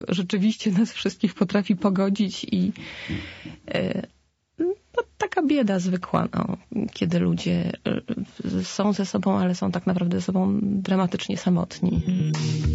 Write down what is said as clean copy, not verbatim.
rzeczywiście nas wszystkich potrafi pogodzić i no, taka bieda zwykła, no, kiedy ludzie są ze sobą, ale są tak naprawdę ze sobą dramatycznie samotni.